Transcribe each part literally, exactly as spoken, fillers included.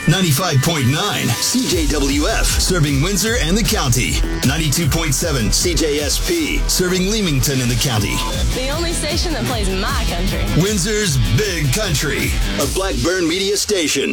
ninety-five point nine C J W F, serving Windsor and the county. ninety-two point seven C J S P, serving Leamington and the county. The only station that plays my country. Windsor's Big Country, a Blackburn media station.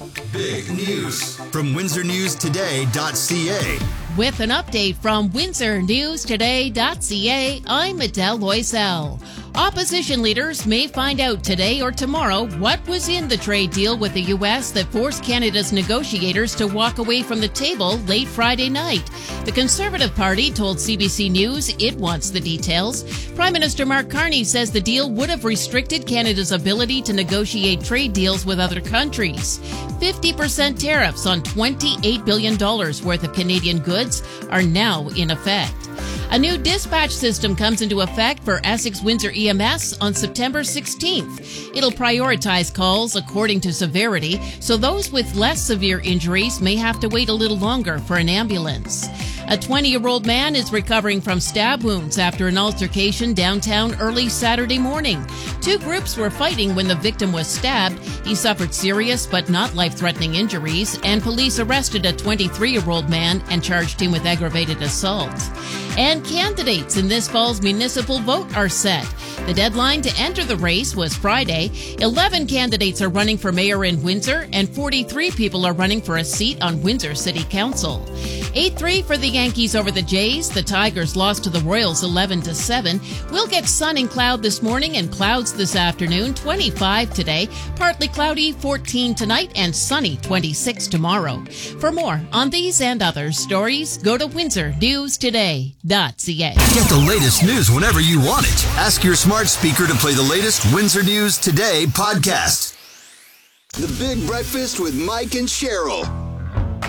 Big news from windsor news today dot c a. With an update from windsor news today dot c a, I'm Adele Loisel. Opposition leaders may find out today or tomorrow what was in the trade deal with the U S that forced Canada's negotiators to walk away from the table late Friday night. The Conservative Party told C B C News it wants the details. Prime Minister Mark Carney says the deal would have restricted Canada's ability to negotiate trade deals with other countries. fifty percent tariffs on twenty-eight billion dollars worth of Canadian goods are now in effect. A new dispatch system comes into effect for Essex Windsor E M S on September sixteenth. It'll prioritize calls according to severity, so those with less severe injuries may have to wait a little longer for an ambulance. A twenty-year-old man is recovering from stab wounds after an altercation downtown early Saturday morning. Two groups were fighting when the victim was stabbed. He suffered serious but not life-threatening injuries, and police arrested a twenty-three-year-old man and charged him with aggravated assault. And candidates in this fall's municipal vote are set. The deadline to enter the race was Friday. eleven candidates are running for mayor in Windsor, and forty-three people are running for a seat on Windsor City Council. eight three for the Yankees over the Jays. The Tigers lost to the Royals eleven to seven. We'll get sun and cloud this morning and clouds this afternoon, twenty-five today. Partly cloudy, fourteen tonight, and sunny, twenty-six tomorrow. For more on these and other stories, go to windsor news today dot c a. Get the latest news whenever you want it. Ask your smart speaker to play the latest Windsor News Today podcast. The Big Breakfast with Mike and Cheryl.